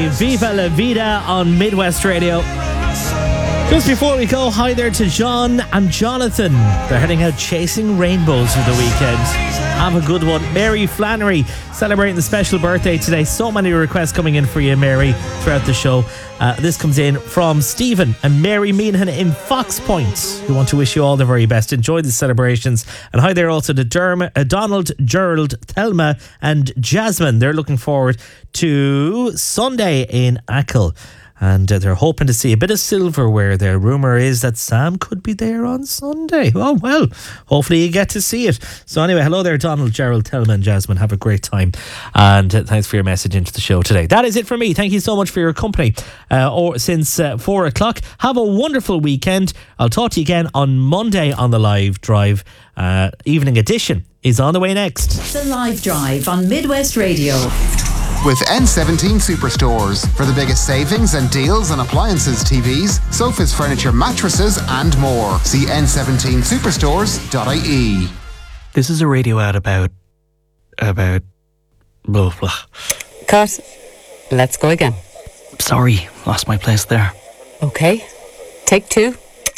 Viva La Vida on Midwest Radio. Just before we go, hi there to John and Jonathan. They're heading out chasing rainbows for the weekend. Have a good one. Mary Flannery celebrating the special birthday today. So many requests coming in for you, Mary, throughout the show. This comes in from Stephen and Mary Meehan in Fox Point, who want to wish you all the very best. Enjoy the celebrations. And hi there also to Donald, Gerald, Thelma and Jasmine. They're looking forward to Sunday in Achill. And they're hoping to see a bit of silverware there. Rumour is that Sam could be there on Sunday. Oh, well, hopefully you get to see it. So anyway, hello there, Donald, Gerald, Thelma and Jasmine. Have a great time. And thanks for your message into the show today. That is it for me. Thank you so much for your company since 4 o'clock. Have a wonderful weekend. I'll talk to you again on Monday on the Live Drive. Evening edition is on the way next. The Live Drive on Midwest Radio. With N17 Superstores for the biggest savings and deals on appliances, TVs, sofas, furniture, mattresses and more. See n17superstores.ie. This is a radio ad about blah blah. Cut. Let's go again. Sorry, lost my place there. Okay. Take 2.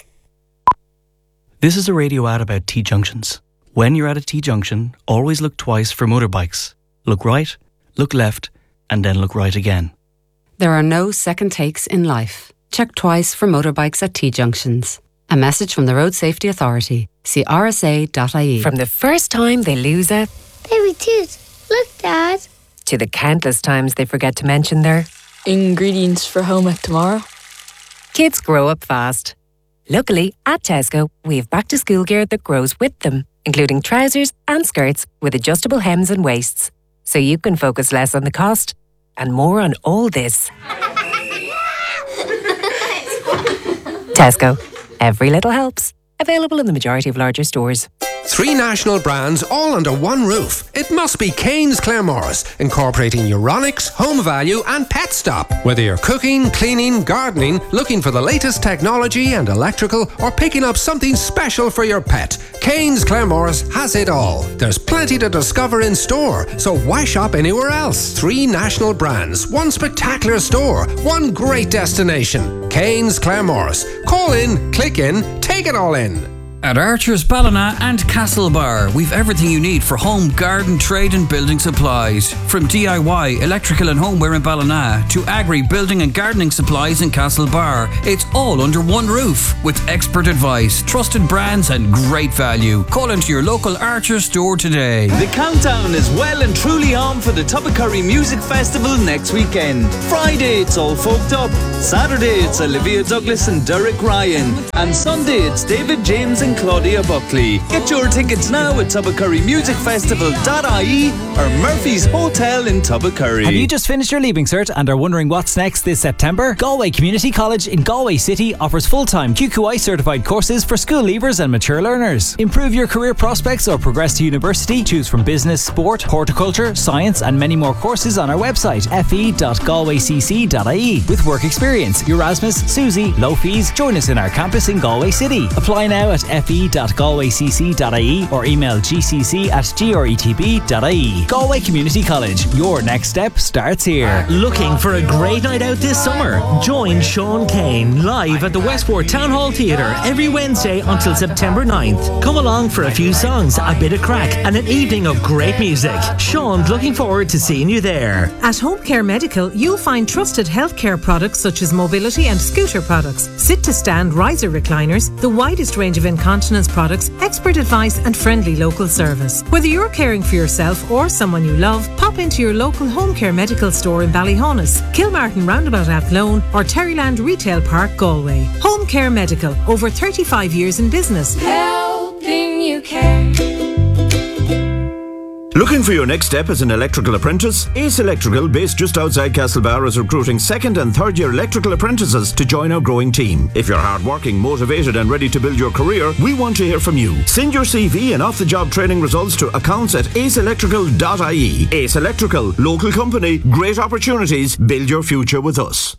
This is a radio ad about T-junctions. When you're at a T-junction, always look twice for motorbikes. Look right, look left, and then look right again. There are no second takes in life. Check twice for motorbikes at T-junctions. A message from the Road Safety Authority. See rsa.ie. From the first time they lose a baby tooth. Look, Dad. To the countless times they forget to mention their ingredients for home ec tomorrow. Kids grow up fast. Luckily, at Tesco, we have back-to-school gear that grows with them, including trousers and skirts with adjustable hems and waists. So you can focus less on the cost and more on all this. Tesco. Every little helps. Available in the majority of larger stores. 3 national brands all under one roof. It must be Kane's Claremorris, incorporating Euronics, Home Value and Pet Stop. Whether you're cooking, cleaning, gardening, looking for the latest technology and electrical, or picking up something special for your pet, Kane's Claremorris has it all. There's plenty to discover in store, so why shop anywhere else? 3 national brands, 1 spectacular store, 1 great destination. Kane's Claremorris. Call in, click in, take it all in. At Archer's Ballina and Castlebar, we've everything you need for home, garden, trade and building supplies. From DIY, electrical and homeware in Ballina to agri, building and gardening supplies in Castlebar. It's all under one roof with expert advice, trusted brands and great value. Call into your local Archer's store today. The countdown is well and truly on for the Tubbercurry Music Festival next weekend. Friday it's All Folked Up. Saturday it's Olivia Douglas and Derek Ryan. And Sunday it's David James and Claudia Buckley. Get your tickets now at tubbercurrymusicfestival.ie or Murphy's Hotel in Tubbercurry. Have you just finished your Leaving Cert and are wondering what's next this September? Galway Community College in Galway City offers full-time QQI certified courses for school leavers and mature learners. Improve your career prospects or progress to university. Choose from business, sport, horticulture, science and many more courses on our website fe.galwaycc.ie. With work experience, Erasmus, Susie, low fees. Join us in our campus in Galway City. Apply now at fe.galwaycc.ie or email gcc@gretb.ie. Galway Community College. Your next step starts here. Looking for a great night out this summer? Join Sean Kane live at the Westport Town Hall Theatre every Wednesday until September 9th. Come along for a few songs, a bit of crack and an evening of great music. Sean's looking forward to seeing you there. At Home Care Medical, you'll find trusted healthcare products such as mobility and scooter products, sit-to-stand riser recliners, the widest range of incontinence products, expert advice and friendly local service. Whether you're caring for yourself or someone you love, pop into your local Home Care Medical store in Ballyhonus, Kilmartin Roundabout Athlone or Terryland Retail Park, Galway. Home Care Medical, over 35 years in business. Helping you care. Looking for your next step as an electrical apprentice? Ace Electrical, based just outside Castlebar, is recruiting 2nd and 3rd year electrical apprentices to join our growing team. If you're hardworking, motivated and ready to build your career, we want to hear from you. Send your CV and off-the-job training results to accounts@aceelectrical.ie. Ace Electrical, local company, great opportunities, build your future with us.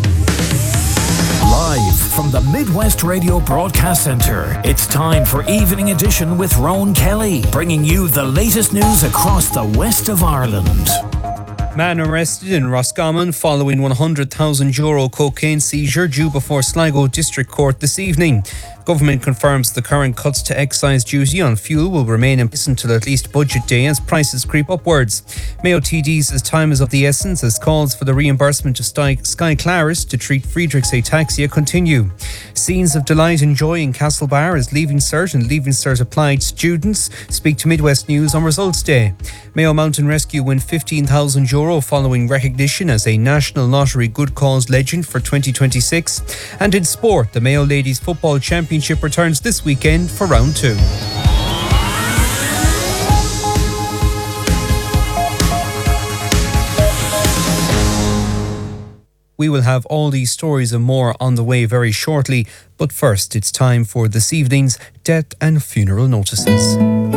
Live from the Midwest Radio Broadcast Centre, it's time for Evening Edition with Rowan Kelly, bringing you the latest news across the west of Ireland. Man arrested in Roscommon following €100,000 cocaine seizure due before Sligo District Court this evening. Government confirms the current cuts to excise duty on fuel will remain in place until at least budget day as prices creep upwards. Mayo TD says time is of the essence as calls for the reimbursement of Sky Claris to treat Friedreich's ataxia continue. Scenes of delight and joy in Castlebar as Leaving Cert and Leaving Cert applied students speak to Midwest News on Results Day. Mayo Mountain Rescue win €15,000 following recognition as a National Lottery Good Cause Legend for 2026. And in sport, the Mayo Ladies Football Championship returns this weekend for round 2. We will have all these stories and more on the way very shortly, but first it's time for this evening's death and funeral notices.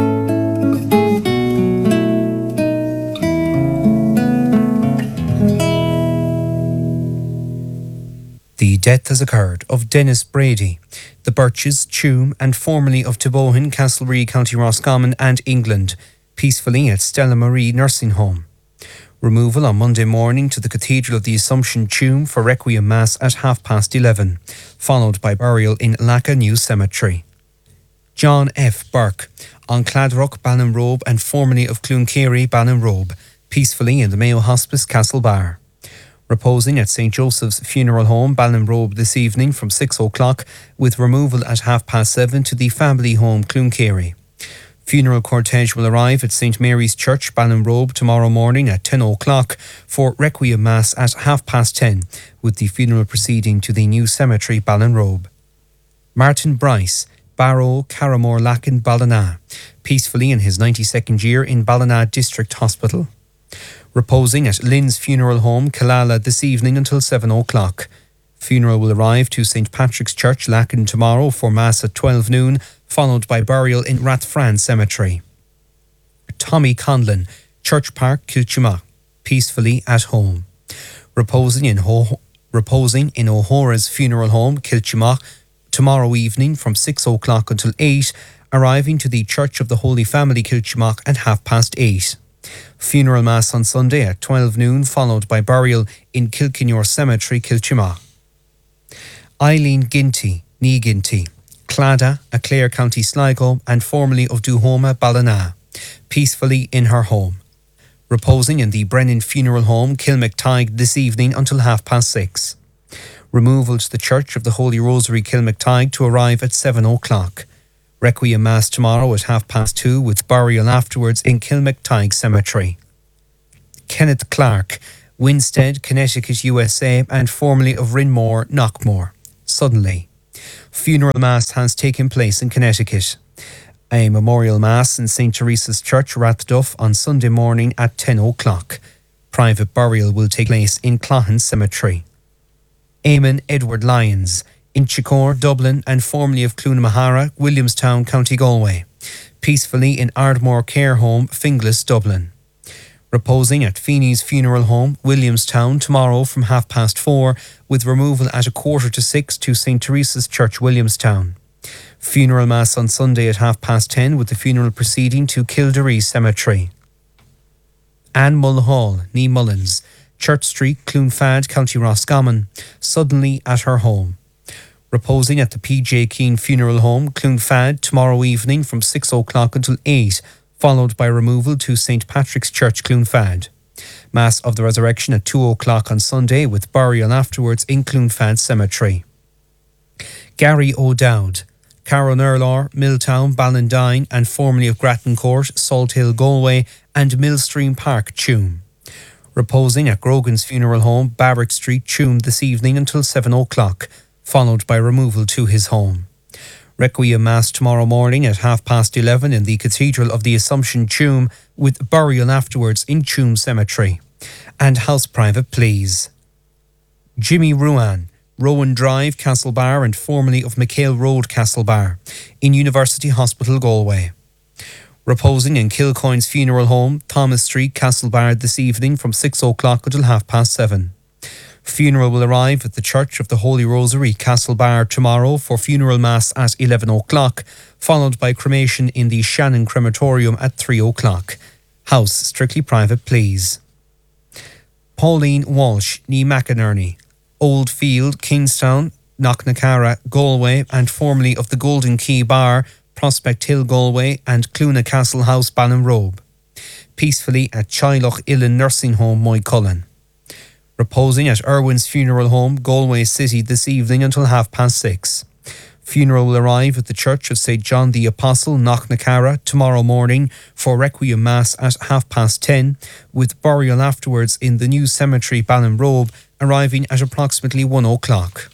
The death has occurred of Dennis Brady, the Birches, Tuam and formerly of Tibohin, Castlereagh, County Roscommon and England, peacefully at Stella Marie Nursing Home. Removal on Monday morning to the Cathedral of the Assumption, Tuam for Requiem Mass at 11:30, followed by burial in Lacca New Cemetery. John F. Burke, on Cladrock, Ballinrobe and formerly of Clooncarey, Ballinrobe, peacefully in the Mayo Hospice, Castlebar. Reposing at St. Joseph's Funeral Home, Ballinrobe this evening from 6 o'clock, with removal at 7:30 to the family home, Clooncarey. Funeral cortege will arrive at St. Mary's Church, Ballinrobe tomorrow morning at 10 o'clock for Requiem Mass at 10:30, with the funeral proceeding to the new cemetery, Ballinrobe. Martin Bryce, Barrow, Carramore, Lacken, Ballina, peacefully in his 92nd year in Ballina District Hospital. Reposing at Lynn's Funeral Home, Killala this evening until 7 o'clock. Funeral will arrive to St. Patrick's Church, Lacken tomorrow for Mass at 12 noon, followed by burial in Rathfran Cemetery. Tommy Conlon, Church Park, Kilchuma, peacefully at home. Reposing in O'Hora's Funeral Home, Kilchuma, tomorrow evening from 6 o'clock until 8, arriving to the Church of the Holy Family, Kilchuma at 8:30. Funeral Mass on Sunday at 12 noon, followed by burial in Kilkenore Cemetery, Kilchuma. Eileen Ginty, Nee Ginty, Clada, a Clare County Sligo and formerly of Duhoma, Ballina, peacefully in her home. Reposing in the Brennan Funeral Home, Kilmactide this evening until 6:30. Removal to the Church of the Holy Rosary, Kilmactide to arrive at 7 o'clock. Requiem Mass tomorrow at 2:30 with burial afterwards in Kilmactide Cemetery. Kenneth Clark, Winstead, Connecticut, USA and formerly of Rinmore, Knockmore, suddenly. Funeral Mass has taken place in Connecticut. A memorial Mass in St. Teresa's Church, Rathduff on Sunday morning at 10 o'clock. Private burial will take place in Clahan Cemetery. Eamon Edward Lyons, Inchicore, Dublin and formerly of Cloonamahara, Williamstown, County Galway, peacefully in Ardmore Care Home, Finglas, Dublin. Reposing at Feeney's Funeral Home, Williamstown tomorrow from 4:30, with removal at 5:45 to St. Teresa's Church, Williamstown. Funeral Mass on Sunday at 10:30 with the funeral proceeding to Kildare Cemetery. Anne Mulhall, Nee Mullins, Church Street, Cloonfad, County Roscommon, suddenly at her home. Reposing at the PJ Keane Funeral Home, Cloonfad, tomorrow evening from 6 o'clock until 8, followed by removal to St. Patrick's Church, Cloonfad. Mass of the Resurrection at 2 o'clock on Sunday, with burial afterwards in Cloonfad Cemetery. Gary O'Dowd, Carroll Nerlaw, Milltown, Ballandine and formerly of Grattan Court, Salt Hill, Galway and Millstream Park, Tuam. Reposing at Grogan's Funeral Home, Barrack Street, Tuam this evening until 7 o'clock, followed by removal to his home. Requiem Mass tomorrow morning at 11:30 in the Cathedral of the Assumption, Tuam, with burial afterwards in Tuam Cemetery. And house private please. Jimmy Ruan, Rowan Drive, Castlebar and formerly of McHale Road, Castlebar, in University Hospital, Galway. Reposing in Kilcoyne's Funeral Home, Thomas Street, Castlebar this evening from 6 o'clock until 7:30. Funeral will arrive at the Church of the Holy Rosary, Castlebar tomorrow for funeral Mass at 11 o'clock, followed by cremation in the Shannon Crematorium at 3 o'clock. House strictly private please. Pauline Walsh, ní McInerney, Old Field, Kingstown, Knocknacara, Galway, and formerly of the Golden Key Bar, Prospect Hill, Galway, and Cluna Castle House, Ballinrobe. Peacefully at Chiloch Illan Nursing Home, Moycullen. Reposing at Irwin's Funeral Home, Galway City this evening until 6:30. Funeral will arrive at the Church of St. John the Apostle, Knocknacara, tomorrow morning for Requiem Mass at 10:30, with burial afterwards in the new cemetery, Ballinrobe, arriving at approximately 1 o'clock.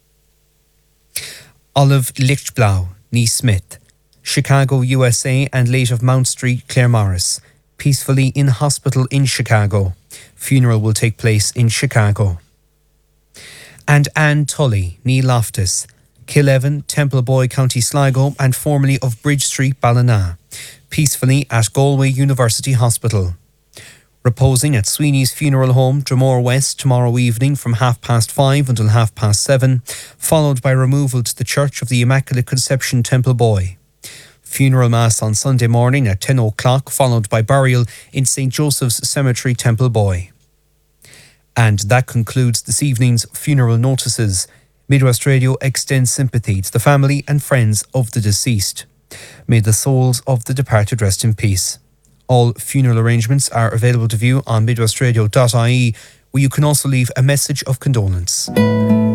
Olive Lichtblau, ní Smith, Chicago, USA, and late of Mount Street, Claremorris, peacefully in hospital in Chicago. Funeral will take place in Chicago. And Anne Tully, ní Loftus, Killeven, Templeboy, County Sligo, and formerly of Bridge Street, Ballina, peacefully at Galway University Hospital. Reposing at Sweeney's Funeral Home, Dromore West, tomorrow evening from 5:30 until 7:30, followed by removal to the Church of the Immaculate Conception, Templeboy. Funeral Mass on Sunday morning at 10 o'clock, followed by burial in St. Joseph's Cemetery, Templeboy. And that concludes this evening's funeral notices. Midwest Radio extends sympathy to the family and friends of the deceased. May the souls of the departed rest in peace. All funeral arrangements are available to view on midwestradio.ie, where you can also leave a message of condolence.